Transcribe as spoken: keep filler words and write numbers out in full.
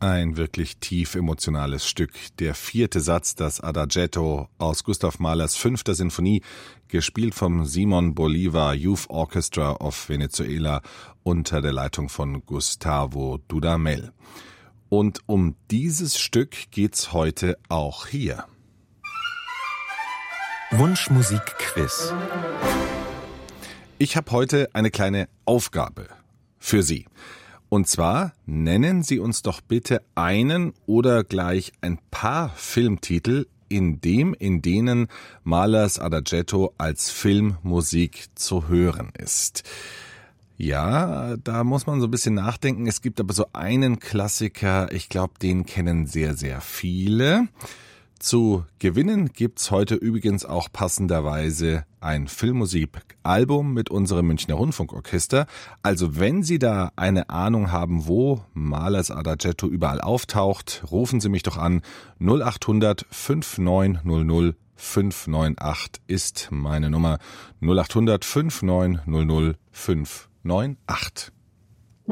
Ein wirklich tief emotionales Stück. Der vierte Satz, das Adagietto aus Gustav Mahlers fünfter Sinfonie, gespielt vom Simon Bolivar Youth Orchestra of Venezuela unter der Leitung von Gustavo Dudamel. Und um dieses Stück geht's heute auch hier. Wunschmusik-Quiz. Ich habe heute eine kleine Aufgabe für Sie. Und zwar nennen Sie uns doch bitte einen oder gleich ein paar Filmtitel, in dem, in denen Mahlers Adagietto als Filmmusik zu hören ist. Ja, da muss man so ein bisschen nachdenken. Es gibt aber so einen Klassiker, ich glaube, den kennen sehr, sehr viele. Zu gewinnen gibt's heute übrigens auch passenderweise ein Filmmusikalbum mit unserem Münchner Rundfunkorchester. Also wenn Sie da eine Ahnung haben, wo Mahlers Adagietto überall auftaucht, rufen Sie mich doch an. null acht hundert fünf neun null null fünf neun acht ist meine Nummer. null acht hundert fünf neun null null fünf neun acht.